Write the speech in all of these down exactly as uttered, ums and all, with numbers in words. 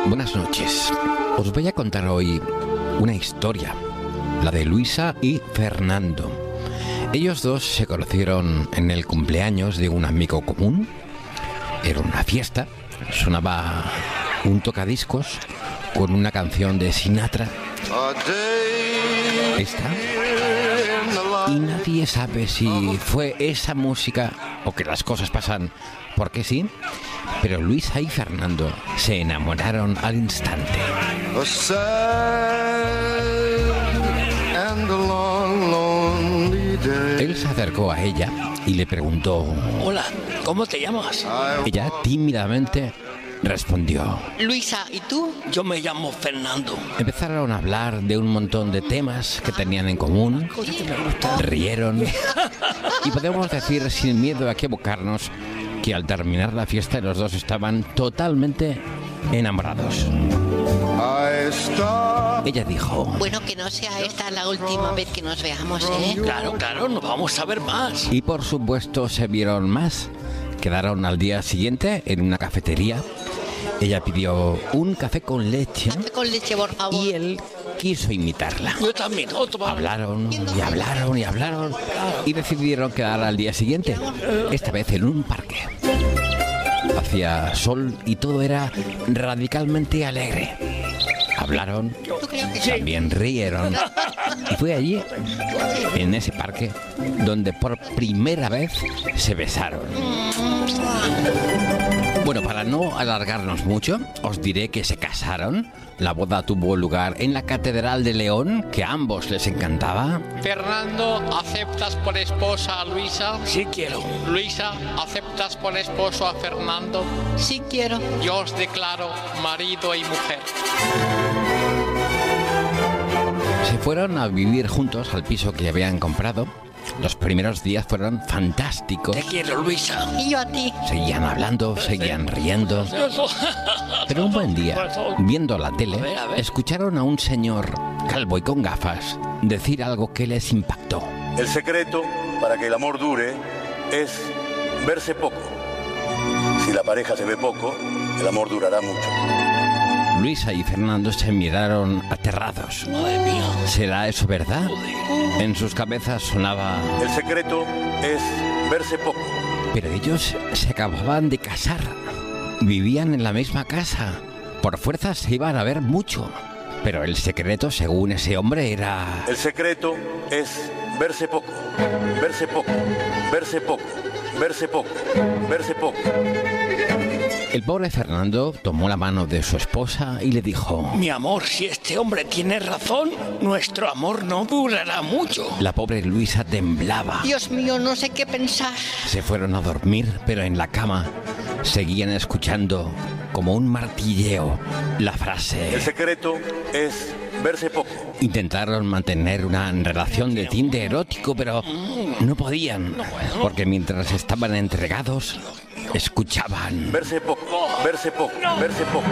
Buenas noches. Os voy a contar hoy una historia, la de Luisa y Fernando. Ellos dos se conocieron en el cumpleaños de un amigo común. Era una fiesta, sonaba un tocadiscos con una canción de Sinatra. Esta. Y nadie sabe si fue esa música o que las cosas pasan porque sí, pero Luisa y Fernando se enamoraron al instante. Él se acercó a ella y le preguntó: Hola, ¿cómo te llamas? Ella tímidamente respondió: Luisa, ¿y tú? Yo me llamo Fernando. Empezaron a hablar de un montón de temas que tenían en común. Rieron. Y podemos decir sin miedo a equivocarnos que al terminar la fiesta los dos estaban totalmente enamorados. Ella dijo: Bueno, que no sea esta la última vez que nos veamos, ¿eh? Claro, claro, nos vamos a ver más. Y por supuesto se vieron más. Quedaron al día siguiente en una cafetería. Ella pidió un café con leche. Café con leche, por favor. Y él quiso imitarla. Yo también, otro. Hablaron y hablaron y hablaron y decidieron quedar al día siguiente, esta vez en un parque. Hacía sol y todo era radicalmente alegre. Hablaron, también rieron. Y fue allí, en ese parque, donde por primera vez se besaron. Bueno, para no alargarnos mucho, os diré que se casaron. La boda tuvo lugar en la Catedral de León, que a ambos les encantaba. Fernando, ¿aceptas por esposa a Luisa? Sí quiero. Luisa, ¿aceptas por esposo a Fernando? Sí quiero. Yo os declaro marido y mujer. Se fueron a vivir juntos al piso que habían comprado. Los primeros días fueron fantásticos. Te quiero, Luisa. Y yo a ti. Seguían hablando, seguían riendo. Pero un buen día, viendo la tele, escucharon a un señor calvo y con gafas decir algo que les impactó. El secreto para que el amor dure es verse poco. Si la pareja se ve poco, el amor durará mucho. Luisa y Fernando se miraron aterrados. Madre mía. ¿Será eso verdad? En sus cabezas sonaba: El secreto es verse poco. Pero ellos se acababan de casar. Vivían en la misma casa. Por fuerza se iban a ver mucho. Pero el secreto, según ese hombre, era... El secreto es verse poco. Verse poco. Verse poco. Verse poco. Verse poco. El pobre Fernando tomó la mano de su esposa y le dijo: Mi amor, si este hombre tiene razón, nuestro amor no durará mucho. La pobre Luisa temblaba. Dios mío, no sé qué pensar. Se fueron a dormir, pero en la cama seguían escuchando como un martilleo la frase: El secreto es verse poco. Intentaron mantener una relación de tinte erótico, pero no podían, porque mientras estaban entregados, escuchaban: Verse poco, verse poco, verse poco.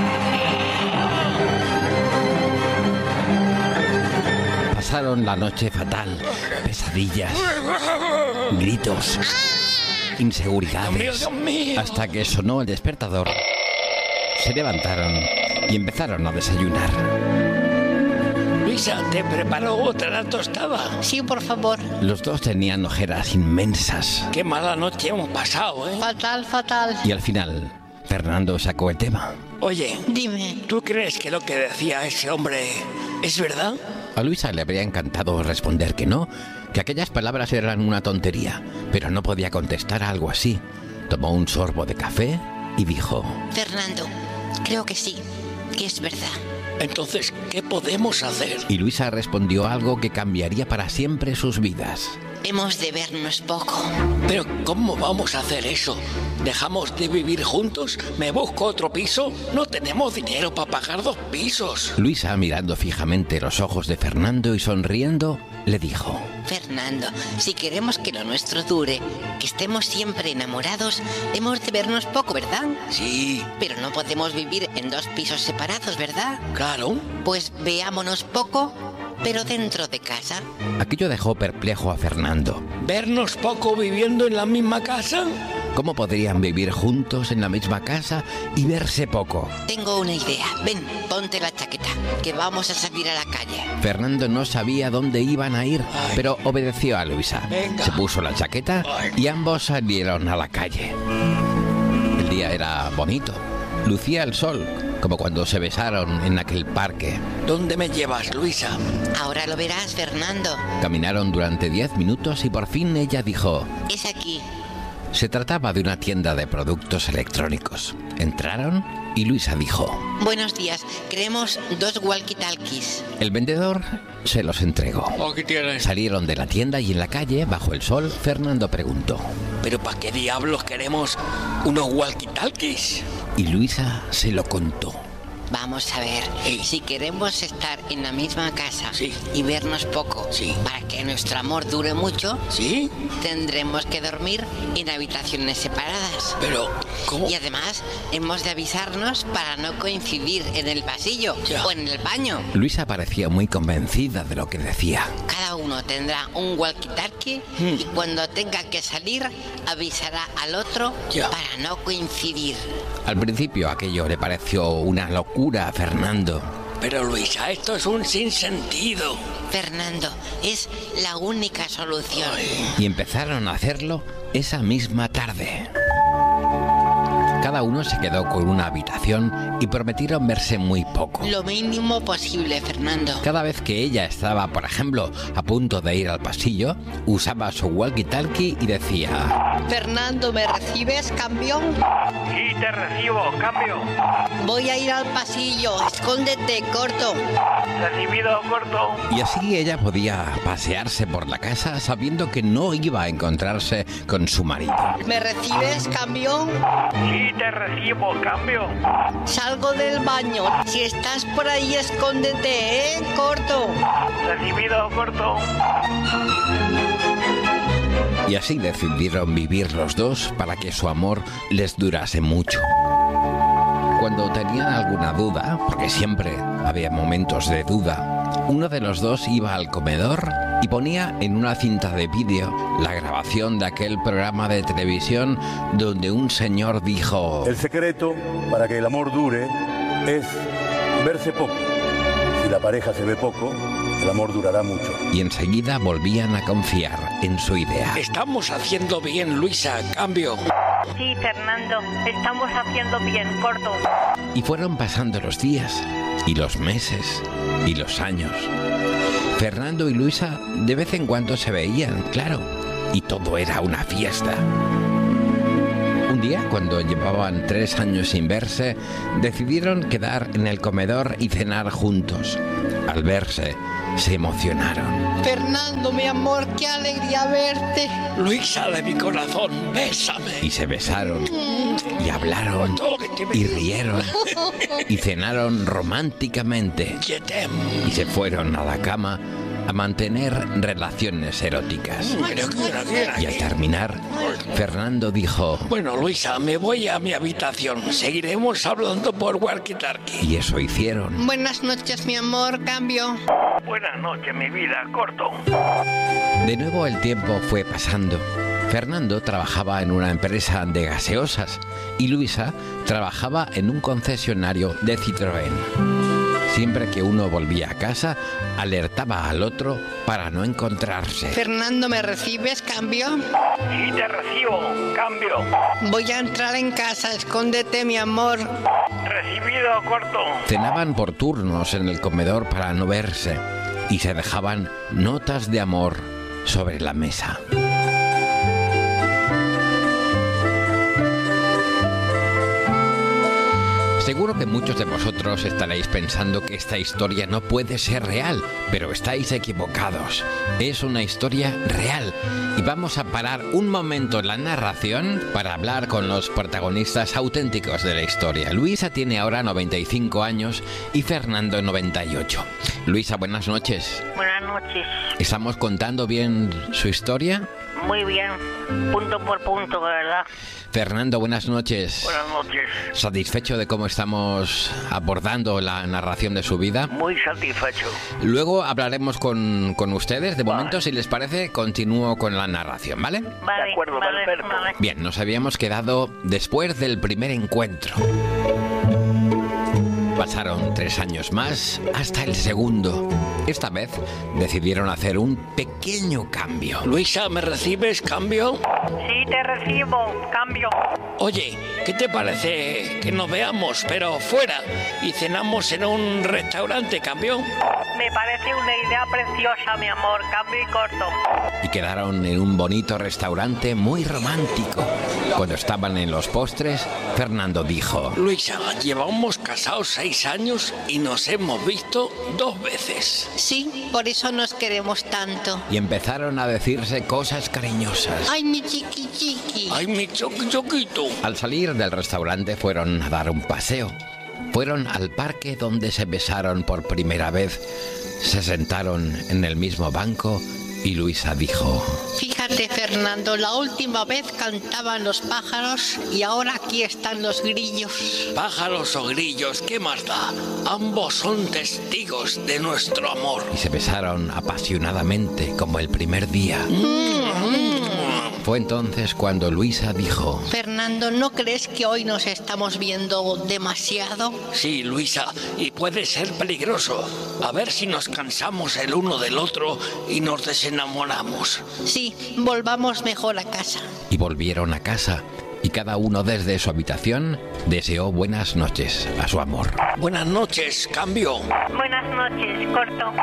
Pasaron la noche fatal, pesadillas, gritos, inseguridades, hasta que sonó el despertador. Se levantaron y empezaron a desayunar. Luisa, ¿te preparo otra tostada? Sí, por favor. Los dos tenían ojeras inmensas. Qué mala noche hemos pasado, ¿eh? Fatal, fatal. Y al final, Fernando sacó el tema. Oye, Dime. ¿tú crees que lo que decía ese hombre es verdad? A Luisa le habría encantado responder que no, que aquellas palabras eran una tontería, pero no podía contestar algo así. Tomó un sorbo de café y dijo: Fernando, creo que sí, que es verdad. Entonces, ¿qué podemos hacer? Y Luisa respondió algo que cambiaría para siempre sus vidas. Hemos de vernos poco. Pero, ¿cómo vamos a hacer eso? ¿Dejamos de vivir juntos? ¿Me busco otro piso? No tenemos dinero para pagar dos pisos. Luisa, mirando fijamente los ojos de Fernando y sonriendo, le dijo: Fernando, si queremos que lo nuestro dure, que estemos siempre enamorados, hemos de vernos poco, ¿verdad? Sí. Pero no podemos vivir en dos pisos separados, ¿verdad? Claro. Pues veámonos poco, pero dentro de casa. Aquello dejó perplejo a Fernando. ¿Vernos poco viviendo en la misma casa? ¿Cómo podrían vivir juntos en la misma casa y verse poco? Tengo una idea. Ven, ponte la chaqueta, que vamos a salir a la calle. Fernando no sabía dónde iban a ir, Ay. pero obedeció a Luisa. Venga. Se puso la chaqueta Ay. y ambos salieron a la calle. El día era bonito. Lucía el sol, como cuando se besaron en aquel parque. ¿Dónde me llevas, Luisa? Ahora lo verás, Fernando. Caminaron durante diez minutos y por fin ella dijo... Es aquí. Se trataba de una tienda de productos electrónicos. Entraron y Luisa dijo... Buenos días. Queremos dos walkie-talkies. El vendedor se los entregó. Aquí tienes. Salieron de la tienda y en la calle, bajo el sol, Fernando preguntó. ¿Pero para qué diablos queremos unos walkie-talkies? Y Luisa se lo contó. Vamos a ver, Sí. si queremos estar en la misma casa Sí. y vernos poco, Sí. para que nuestro amor dure mucho, ¿Sí? tendremos que dormir en habitaciones separadas. Pero, ¿cómo? Y además, hemos de avisarnos para no coincidir en el pasillo Ya. o en el baño. Luisa parecía muy convencida de lo que decía. Cada uno tendrá un walkie-talkie Hmm. y cuando tenga que salir, avisará al otro Ya. para no coincidir. Al principio aquello le pareció una locura a Fernando. Pero, Luisa, esto es un sinsentido. Fernando, es la única solución. Y empezaron a hacerlo esa misma tarde. Cada uno se quedó con una habitación y prometieron verse muy poco. Lo mínimo posible, Fernando. Cada vez que ella estaba, por ejemplo, a punto de ir al pasillo, usaba su walkie-talkie y decía... Fernando, ¿me recibes, campeón? Sí, te recibo, cambio. Voy a ir al pasillo. Escóndete, corto. Recibido, corto. Y así ella podía pasearse por la casa sabiendo que no iba a encontrarse con su marido. ¿Me recibes, campeón? Sí, te recibo, cambio. Salgo del baño. Si estás por ahí, escóndete, ¿eh? Corto. Recibido, corto. Y así decidieron vivir los dos para que su amor les durase mucho. Cuando tenían alguna duda, porque siempre había momentos de duda, uno de los dos iba al comedor y ponía en una cinta de vídeo la grabación de aquel programa de televisión donde un señor dijo... El secreto para que el amor dure es verse poco. Si la pareja se ve poco, el amor durará mucho. Y enseguida volvían a confiar en su idea. Estamos haciendo bien, Luisa, cambio. Sí, Fernando, estamos haciendo bien, corto. Y fueron pasando los días, y los meses, y los años. Fernando y Luisa de vez en cuando se veían, claro, y todo era una fiesta. Un día, cuando llevaban tres años sin verse, decidieron quedar en el comedor y cenar juntos. Al verse, se emocionaron. Fernando, mi amor, qué alegría verte. Luisa de mi corazón, bésame. Y se besaron, y hablaron, Todo lo que te y rieron, y cenaron románticamente. Quietem. Y se fueron a la cama a mantener relaciones eróticas. Creo que era aquí, era Y al aquí. terminar, Fernando dijo... Bueno, Luisa, me voy a mi habitación. Seguiremos hablando por walkie-talkie. Y eso hicieron. Buenas noches, mi amor, cambio. Buenas noches, mi vida, corto. De nuevo el tiempo fue pasando. Fernando trabajaba en una empresa de gaseosas y Luisa trabajaba en un concesionario de Citroën. Siempre que uno volvía a casa, alertaba al otro para no encontrarse. Fernando, ¿me recibes, cambio? Sí, te recibo, cambio. Voy a entrar en casa, escóndete, mi amor. Recibido, corto. Cenaban por turnos en el comedor para no verse y se dejaban notas de amor sobre la mesa. Seguro que muchos de vosotros estaréis pensando que esta historia no puede ser real, pero estáis equivocados. Es una historia real y vamos a parar un momento la narración para hablar con los protagonistas auténticos de la historia. Luisa tiene ahora noventa y cinco años y Fernando noventa y ocho. Luisa, buenas noches. Buenas noches. ¿Estamos contando bien su historia? muy bien. Punto por punto, de verdad. Fernando, buenas noches. Buenas noches. ¿Satisfecho de cómo estamos abordando la narración de su vida? Muy satisfecho. Luego hablaremos con, con ustedes. De momento, si les parece, continúo con la narración, ¿vale? Vale, De acuerdo, vale, perfecto. vale. Bien, nos habíamos quedado después del primer encuentro. Pasaron tres años más hasta el segundo. Esta vez decidieron hacer un pequeño cambio. Luisa, ¿me recibes? ¿Cambio? Sí, te recibo. Cambio. Oye, ¿qué te parece que nos veamos, pero fuera, y cenamos en un restaurante? ¿Cambio? Me parece una idea preciosa, mi amor. Cambio y corto. Y quedaron en un bonito restaurante muy romántico. Cuando estaban en los postres, Fernando dijo: Luisa, llevamos casados seis años y nos hemos visto dos veces. Sí, por eso nos queremos tanto. y empezaron a decirse cosas cariñosas. Ay, mi chiqui chiqui. Ay, mi choqui choquito. Al salir del restaurante fueron a dar un paseo. Fueron al parque donde se besaron por primera vez. Se sentaron en el mismo banco y Luisa dijo: Fíjate, Fernando, la última vez cantaban los pájaros y ahora aquí están los grillos. Pájaros o grillos, ¿qué más da? Ambos son testigos de nuestro amor. y se besaron apasionadamente como el primer día. Fue entonces cuando Luisa dijo: Fernando, ¿no crees que hoy nos estamos viendo demasiado? Sí, Luisa, y puede ser peligroso. A ver si nos cansamos el uno del otro y nos desenamoramos. Sí, volvamos mejor a casa. y volvieron a casa, y cada uno desde su habitación deseó buenas noches a su amor. Buenas noches, cambio. Buenas noches, corto.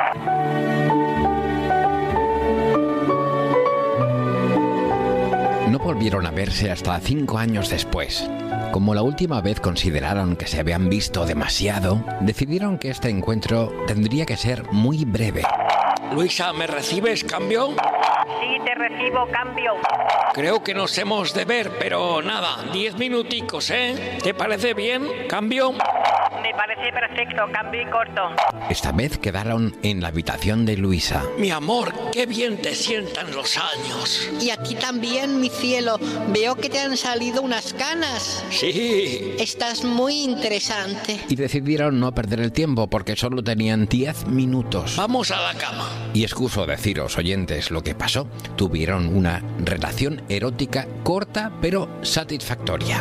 No volvieron a verse hasta cinco años después. Como la última vez consideraron que se habían visto demasiado, decidieron que este encuentro tendría que ser muy breve. Luisa, ¿me recibes, cambio? Sí, te recibo, cambio. Creo que nos hemos de ver, pero nada, diez minuticos, ¿eh? ¿Te parece bien, cambio? Me parece perfecto, cambio y corto. Esta vez quedaron en la habitación de Luisa. Mi amor, qué bien te sientan los años. Y aquí también, mi cielo, veo que te han salido unas canas. Sí. Estás muy interesante. Y decidieron no perder el tiempo porque solo tenían diez minutos. Vamos a la cama. Y excuso deciros, oyentes, lo que pasó. Tuvieron una relación erótica corta pero satisfactoria.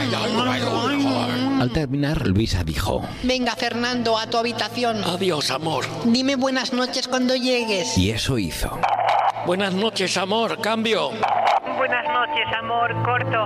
Al terminar, Luisa dijo: Venga, Fernando, a tu habitación. Adiós, amor. Dime buenas noches cuando llegues. y eso hizo. Buenas noches, amor, cambio. Buenas noches, amor, corto.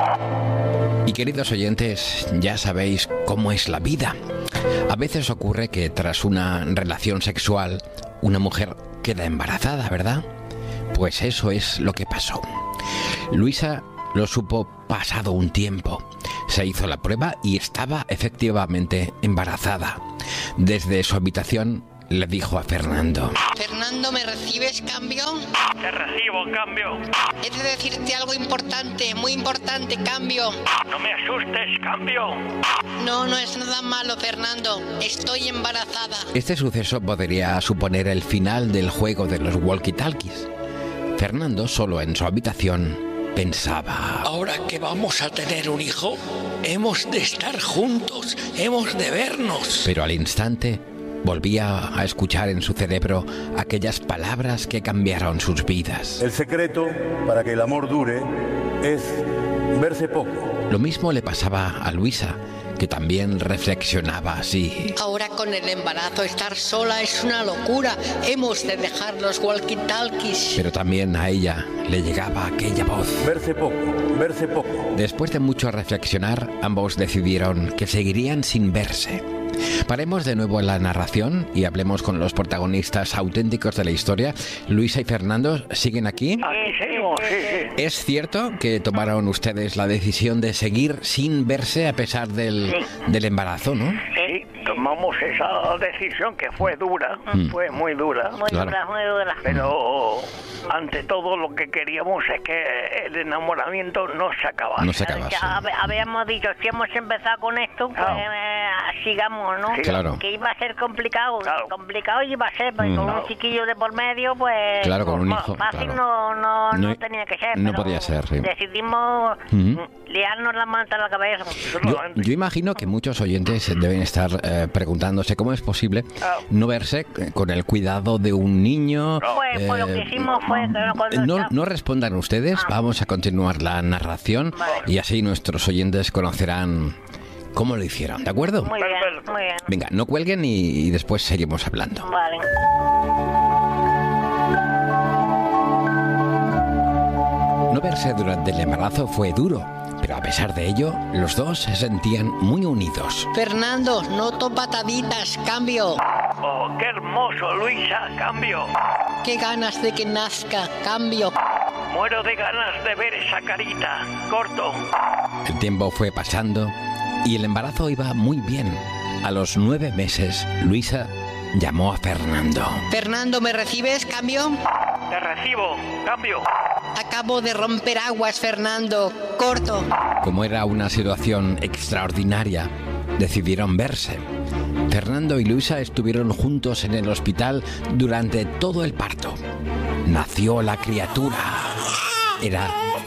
Y queridos oyentes, ya sabéis cómo es la vida. A veces ocurre que tras una relación sexual, una mujer queda embarazada, ¿verdad? Pues eso es lo que pasó. Luisa lo supo pasado un tiempo. Se hizo la prueba y estaba efectivamente embarazada. Desde su habitación le dijo a Fernando: Fernando, ¿me recibes, cambio? Te recibo, cambio. He de decirte algo importante, muy importante, cambio. No me asustes, cambio. No, no es nada malo, Fernando. Estoy embarazada. Este suceso podría suponer el final del juego de los walkie-talkies. Fernando, solo en su habitación, pensaba: Ahora que vamos a tener un hijo, hemos de estar juntos, hemos de vernos. Pero al instante volvía a escuchar en su cerebro aquellas palabras que cambiaron sus vidas. El secreto para que el amor dure es verse poco. Lo mismo le pasaba a Luisa, que también reflexionaba así. Ahora con el embarazo estar sola es una locura. Hemos de dejar los walkie-talkies. Pero también a ella le llegaba aquella voz. Verse poco, verse poco. Después de mucho reflexionar, ambos decidieron que seguirían sin verse. Paremos de nuevo en la narración y hablemos con los protagonistas auténticos de la historia. Luisa y Fernando, ¿siguen aquí? Aquí seguimos, sí, sí. ¿Es cierto que tomaron ustedes la decisión de seguir sin verse a pesar del, del embarazo, no? Sí, tomamos esa decisión que fue dura, Mm. fue muy dura. Muy Claro. dura, muy dura. Pero ante todo lo que queríamos es que el enamoramiento no se acabase. No se acabase. Ya hab- habíamos dicho, si hemos empezado con esto, pues Claro. eh, sigamos, ¿no? Claro. Que iba a ser complicado, Claro. complicado iba a ser, porque Mm. con un chiquillo de por medio, pues... Claro, con un no, hijo, fácil claro. no, no, no, No- tenía que ser. no pero podía ser, sí. Decidimos Ujú. liarnos la manta en la cabeza. Yo, yo imagino que muchos oyentes deben estar eh, preguntándose cómo es posible no verse eh, con el cuidado de un niño. Pues, pues lo que eh, hicimos fue que cuando No, estaba- no respondan ustedes, vamos a continuar la narración Vale. y así nuestros oyentes conocerán cómo lo hicieron, ¿de acuerdo? Muy bien, muy bien. Venga, no cuelguen y, y después seguimos hablando. Vale. No verse durante el embarazo fue duro, pero a pesar de ello, los dos se sentían muy unidos. Fernando, noto pataditas, cambio. Oh, qué hermoso, Luisa, cambio. Qué ganas de que nazca, cambio. Muero de ganas de ver esa carita. Corto. El tiempo fue pasando y el embarazo iba muy bien. A los nueve meses, Luisa llamó a Fernando. Fernando, ¿me recibes, cambio? Te recibo, cambio. Acabo de romper aguas, Fernando. Corto. Como era una situación extraordinaria, decidieron verse. Fernando y Luisa estuvieron juntos en el hospital durante todo el parto. Nació la criatura. Era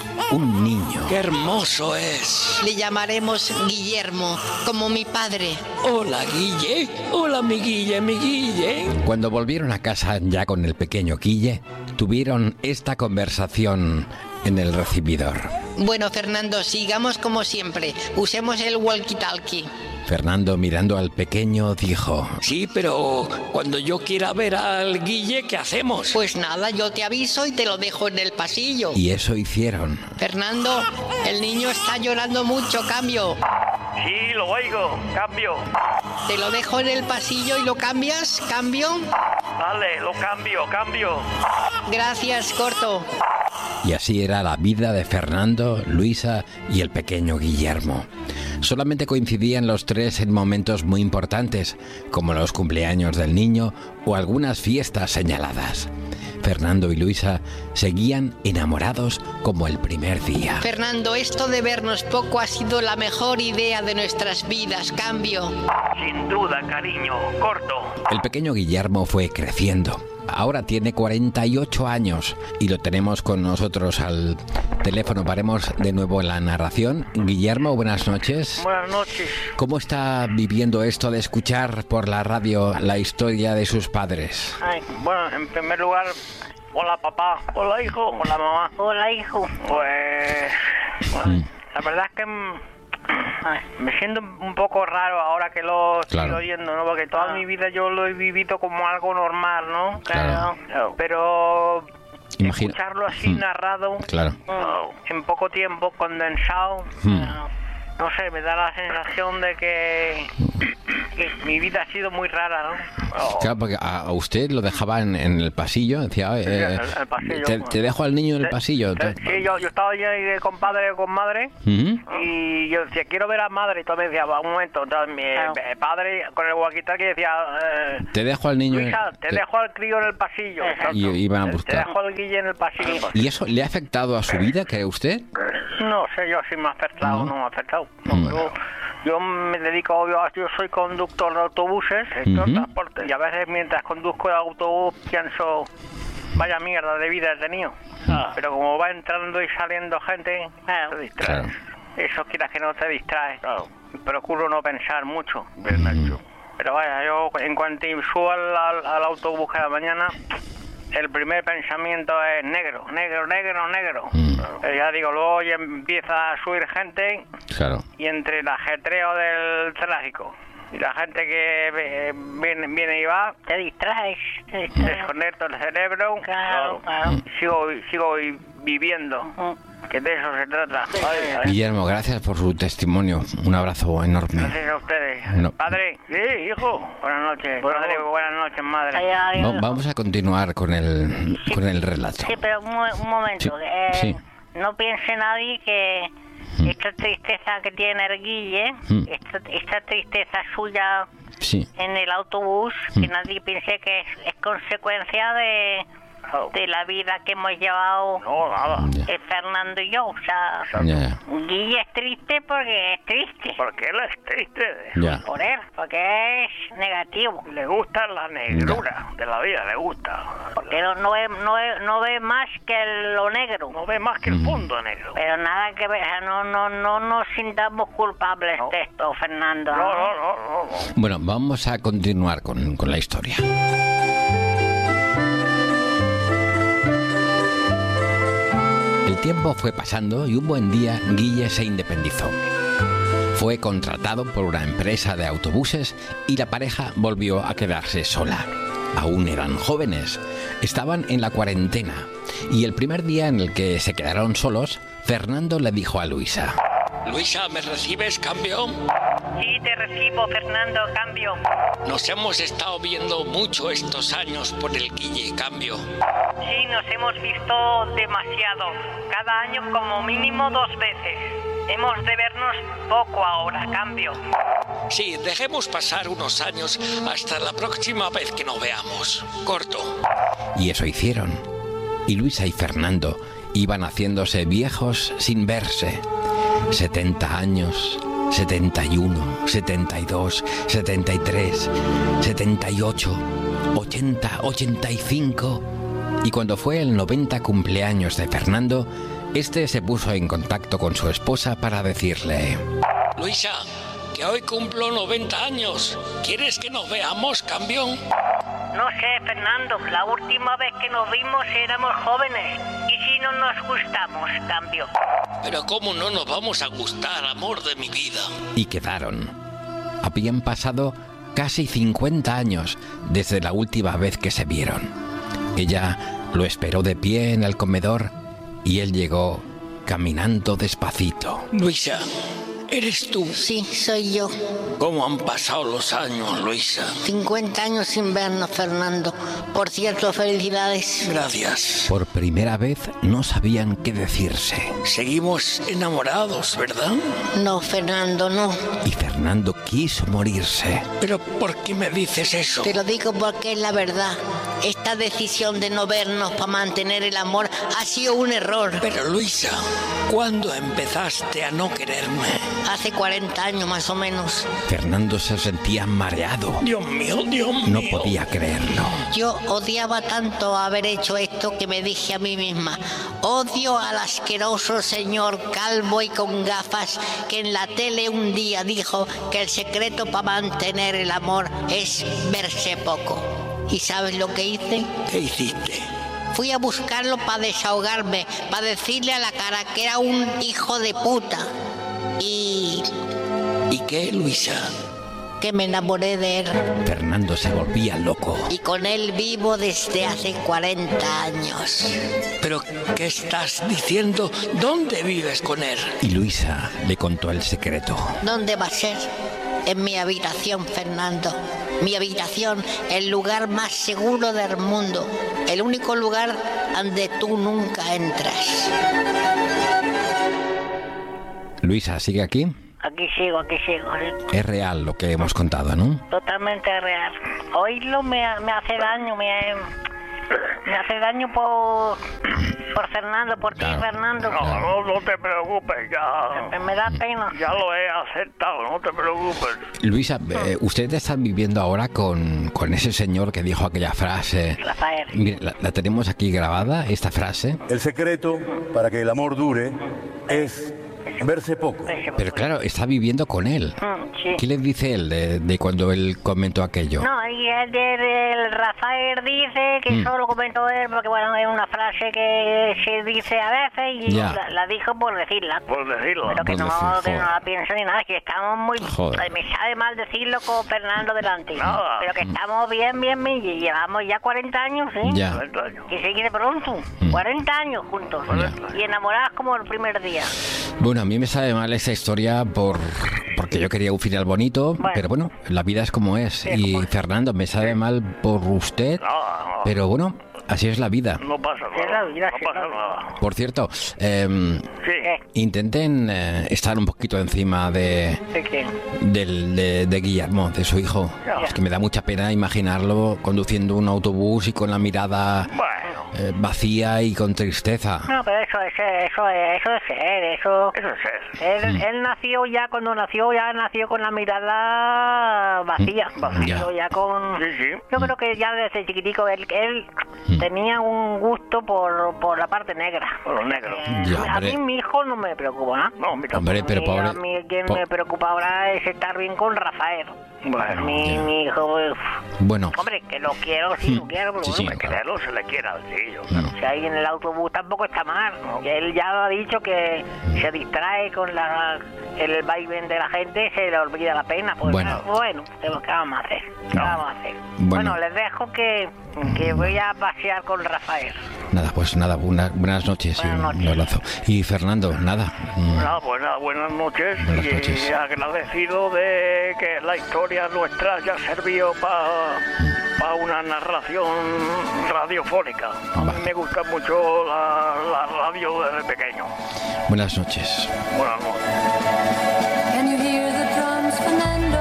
un niño. ¡Qué hermoso es! Le llamaremos Guillermo, como mi padre. Hola, Guille. Hola, mi Guille, mi Guille. Cuando volvieron a casa ya con el pequeño Guille, tuvieron esta conversación en el recibidor. Bueno, Fernando, sigamos como siempre. Usemos el walkie-talkie. Fernando, mirando al pequeño, dijo: Sí, pero cuando yo quiera ver al Guille, ¿qué hacemos? Pues nada, yo te aviso y te lo dejo en el pasillo. y eso hicieron. Fernando, el niño está llorando mucho, cambio. Sí, lo oigo, cambio. Te lo dejo en el pasillo y lo cambias, cambio. Vale, lo cambio, cambio. Gracias, corto. Y así era la vida de Fernando, Luisa y el pequeño Guillermo. Solamente coincidían los tres en momentos muy importantes, como los cumpleaños del niño o algunas fiestas señaladas. Fernando y Luisa seguían enamorados como el primer día. Fernando, esto de vernos poco ha sido la mejor idea de nuestras vidas, cambio. Sin duda, cariño, corto. El pequeño Guillermo fue creciendo. Ahora tiene cuarenta y ocho años y lo tenemos con nosotros al teléfono. Paremos de nuevo la narración. Guillermo, buenas noches. Buenas noches. ¿Cómo está viviendo esto de escuchar por la radio la historia de sus padres? Ay, bueno, en primer lugar, hola papá, hola hijo, hola mamá. Hola, hijo. Pues, bueno, la verdad es que mm, ay, me siento un poco raro ahora que lo estoy Claro. oyendo, ¿no? Porque toda mi vida yo lo he vivido como algo normal, ¿no? Claro. Claro. Pero Imagina- escucharlo así Mm. narrado, Claro. mm, en poco tiempo, condensado, Mm. no sé, me da la sensación de que, que mi vida ha sido muy rara, ¿no? Oh. Claro, porque a a usted lo dejaba en, en el pasillo, decía, eh, el- el pasillo. te, te dejo al niño en el pasillo. Sí, sí, yo, yo estaba allí de compadre o con madre Ujú. y yo decía, quiero ver a madre, y todo me decía, va, un momento, entonces mi Claro. eh, padre con el walkie-talkie decía, eh, Te dejo al niño. en- Luisa, te te- dejo al crío en el pasillo. Exacto. Y iban a Te- buscar. Te dejo al Guille en el pasillo. ¿Y eso le ha afectado a su vida, cree usted? No sé yo si me ha afectado o ¿No? no, me ha afectado. No, Mm. yo, yo me dedico, yo, yo soy conductor de autobuses, Ujú. de transporte, y a veces mientras conduzco el autobús pienso, vaya mierda de vida he tenido. Pero como va entrando y saliendo gente, te distraes. Eso quieras que no te distrae. Procuro no pensar mucho. Pero vaya, yo en cuanto subo al, al, al autobús cada mañana, el primer pensamiento es negro, negro, negro, negro. Mm. Pero ya digo, luego ya empieza a subir gente Claro. y entre el ajetreo del tráfico y la gente que eh, viene, viene y va, Te distraes. Te distraes. desconecto el cerebro, Claro, claro. sigo, sigo vi- viviendo, Mm. que de eso se trata. Ay, ay. Guillermo, gracias por su testimonio. Un abrazo enorme. Gracias a ustedes. No. Padre, sí, hijo. Buenas noches. Padre, buenas noches, madre. Ay, ay, Va- vamos a continuar con el, con el relato. Sí, pero un, mo- un momento. Sí, eh, sí. No piense nadie que Mm. esta tristeza que tiene el Guille, Mm. esta, esta tristeza suya Sí. en el autobús, Mm. que nadie piense que es, es consecuencia de, de la vida que hemos llevado No, nada. eh, Fernando y yo. O sea, Ya, Guille es triste porque es triste. Porque él es triste. ya. Por él, porque es negativo. Le gusta la negrura de la vida, le gusta. Porque no, no, ve, no, ve, no ve más que lo negro. No ve más que el fondo negro. Pero nada que ver, o sea, no, no, no nos sintamos culpables No. de esto, Fernando. No, no, no, no. no. Bueno, vamos a continuar con, con la historia. El tiempo fue pasando y un buen día Guille se independizó. Fue contratado por una empresa de autobuses y la pareja volvió a quedarse sola. Aún eran jóvenes, estaban en la cuarentena y el primer día en el que se quedaron solos, Fernando le dijo a Luisa: Luisa, ¿me recibes, cambio? Sí, te recibo, Fernando, cambio. Nos hemos estado viendo mucho estos años por el Guille, cambio. Sí, nos hemos visto demasiado. Cada año como mínimo dos veces. Hemos de vernos poco ahora, cambio. Sí, dejemos pasar unos años hasta la próxima vez que nos veamos. Corto. Y eso hicieron. Y Luisa y Fernando iban haciéndose viejos sin verse. setenta años, setenta y uno, setenta y dos, setenta y tres, setenta y ocho, ochenta, ochenta y cinco. Y cuando fue el noventa cumpleaños de Fernando, este se puso en contacto con su esposa para decirle: Luisa, que hoy cumplo noventa años. ¿Quieres que nos veamos, campeón? No sé, Fernando, la última vez que nos vimos éramos jóvenes. ¿Y si no nos gustamos, cambio? Pero ¿cómo no nos vamos a gustar, amor de mi vida? Y quedaron. Habían pasado casi cincuenta años desde la última vez que se vieron. Ella lo esperó de pie en el comedor y él llegó caminando despacito. Luisa, ¿eres tú? Sí, soy yo. ¿Cómo han pasado los años, Luisa? cincuenta años sin vernos, Fernando. Por cierto, felicidades. Gracias. Por primera vez no sabían qué decirse. Seguimos enamorados, ¿verdad? No, Fernando, no. Y Fernando quiso morirse. ¿Pero por qué me dices eso? Te lo digo porque es la verdad. Esta decisión de no vernos para mantener el amor ha sido un error. Pero Luisa, ¿cuándo empezaste a no quererme? Hace cuarenta años más o menos. Fernando se sentía mareado. Dios mío, Dios mío. No podía creerlo. Yo odiaba tanto haber hecho esto que me dije a mí misma: odio al asqueroso señor calvo y con gafas que en la tele un día dijo que el secreto para mantener el amor es verse poco. ¿Y sabes lo que hice? ¿Qué hiciste? Fui a buscarlo para desahogarme, para decirle a la cara que era un hijo de puta. Y ¿Y qué, Luisa? que me enamoré de él. Fernando se volvía loco. Y con él vivo desde hace cuarenta años. ¿Pero qué estás diciendo? ¿Dónde vives con él? Y Luisa le contó el secreto. ¿Dónde va a ser? En mi habitación, Fernando. Mi habitación, el lugar más seguro del mundo. El único lugar donde tú nunca entras. Luisa, ¿sigue aquí? Aquí sigo, aquí sigo. ¿sí? Es real lo que hemos contado, ¿no? Totalmente real. Oírlo me, me hace daño, me, me hace daño por, por Fernando, por ti, Claro. Fernando. No, no, no te preocupes, ya. Me, me da pena. Ya lo he aceptado, no te preocupes. Luisa, eh, ¿usted está viviendo ahora con, con ese señor que dijo aquella frase? Rafael. Mire, la, la tenemos aquí grabada, esta frase. El secreto para que el amor dure es verse poco. Pero claro, está viviendo con él. Mm, sí. ¿Qué le dice él de, de cuando él comentó aquello? No, y el, del- el Rafael dice que Mm. solo comentó él porque, bueno, es una frase que se dice a veces y Ya. la, la dijo por decirla. Por decirlo. Pero que Por no, decir, que no joder. la pienso ni nada, que estamos muy... Joder. Ay, me sabe mal decirlo con Fernando delante. Nada. Pero que estamos bien, bien, bien, y llevamos ya cuarenta años, ¿sí? Ya. cuarenta años. Que se quiere pronto. Mm. cuarenta años juntos. Ya. Y enamorados como el primer día. Bueno, a mí me sabe mal esta historia por porque yo quería un final bonito, Bueno. pero bueno, la vida es como es. Sí, Y como es. Fernando, me sabe mal por usted, No, no, pero bueno, así es la vida. no pasa Es nada. la vida, No sí, pasa no. nada. Por cierto, em, Sí. ¿Qué? intenten eh, estar un poquito encima de, ¿De qué? del, de, de Guillermo, de su hijo. Ya. Es que me da mucha pena imaginarlo conduciendo un autobús y con la mirada Bueno. eh, vacía y con tristeza. No, pero eso es eso es eso es ser, eso, eso es ser. Él, Mm. él nació ya, cuando nació, ya nació con la mirada vacía, Mm, vacío, ya. ya con... Sí, sí. Yo creo que ya desde chiquitico él, él Mm. tenía un gusto por, por la parte negra. Por lo negro. Eh, Ya, a hombre. mí mi hijo no me preocupa, ¿no? No, mira. Hombre, pero A mí- pobre... A mí quien po- me preocupa ahora es estar bien con Rafael. Bueno, Mi, ya. mi hijo, uf, Bueno, hombre, que lo quiero, sí, lo quiero, pero Sí, bueno, sí, que quererlo se le quiera al tío. mm, si ahí en el autobús tampoco está mal. Y él ya lo ha dicho que se distrae con la, el vaivén de la gente, se le olvida la pena. Pues Bueno. bueno, ¿qué vamos a hacer? ¿Qué No. vamos a hacer? Bueno. Bueno, les dejo que, que voy a pasear con Rafael. nada, pues nada, una- buenas noches y Buenas un, noches. un abrazo. Y Fernando, nada. mm, Nada, pues nada, buenas noches. Buenas y noches. agradecido de que la historia nuestra haya servido para una narración radiofónica. A mí Vale. me gusta mucho la, la radio desde pequeño. Buenas noches. Buenas noches. Can you hear the drums, Fernando?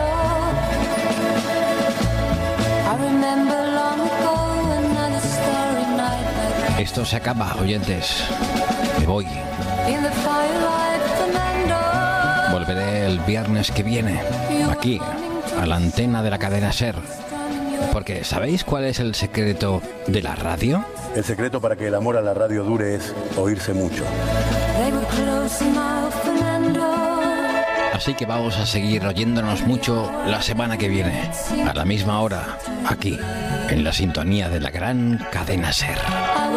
I remember long ago another starry night like Esto se acaba, oyentes. Me voy. in the firelight, Fernando. Volveré el viernes que viene, aquí, a la antena de la cadena SER. Porque, ¿sabéis cuál es el secreto de la radio? El secreto para que el amor a la radio dure es oírse mucho. They were close enough, Fernando. Así que vamos a seguir oyéndonos mucho la semana que viene, a la misma hora, aquí, en la sintonía de la gran cadena SER.